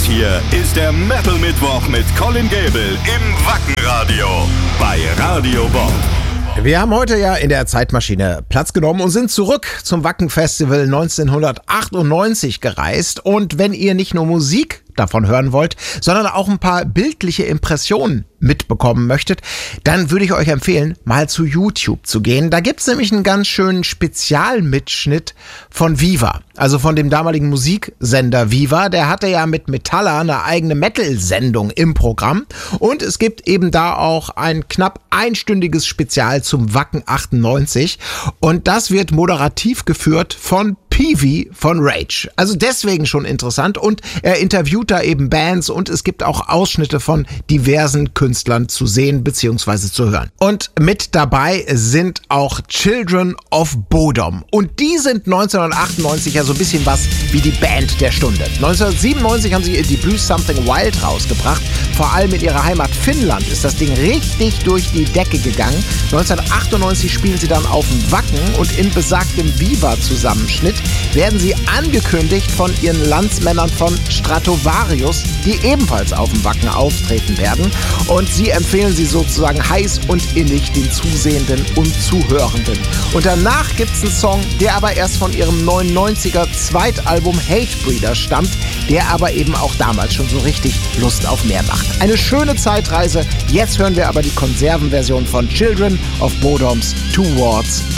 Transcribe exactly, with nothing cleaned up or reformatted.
hier ist der Metal Mittwoch mit Colin Gable im Wackenradio bei Radio Bob. Wir haben heute ja in der Zeitmaschine Platz genommen und sind zurück zum Wacken-Festival neunzehnhundertachtundneunzig gereist. Und wenn ihr nicht nur Musik davon hören wollt, sondern auch ein paar bildliche Impressionen mitbekommen möchtet, dann würde ich euch empfehlen, mal zu YouTube zu gehen. Da gibt's nämlich einen ganz schönen Spezialmitschnitt von Viva, also von dem damaligen Musiksender Viva. Der hatte ja mit Metalla eine eigene Metal-Sendung im Programm und es gibt eben da auch ein knapp einstündiges Spezial zum Wacken achtundneunzig und das wird moderativ geführt von Peavey von Rage. Also deswegen schon interessant und er interviewt da eben Bands und es gibt auch Ausschnitte von diversen Künstlern zu sehen bzw. zu hören. Und mit dabei sind auch Children of Bodom und die sind neunzehnhundertachtundneunzig ja so ein bisschen was wie die Band der Stunde. neunzehnhundertsiebenundneunzig haben sie ihr Debüt Something Wild rausgebracht. Vor allem in ihrer Heimat Finnland ist das Ding richtig durch die Decke gegangen. neunzehnhundertachtundneunzig spielen sie dann auf dem Wacken und in besagtem Viva-Zusammenschnitt werden sie angekündigt von ihren Landsmännern von Stratovarius, die ebenfalls auf dem Wacken auftreten werden. Und sie empfehlen sie sozusagen heiß und innig den Zusehenden und Zuhörenden. Und danach gibt's einen Song, der aber erst von ihrem neunundneunziger Zweitalbum Hatebreeder stammt, der aber eben auch damals schon so richtig Lust auf mehr macht. Eine schöne Zeitreise. Jetzt hören wir aber die Konservenversion von Children of Bodoms Towards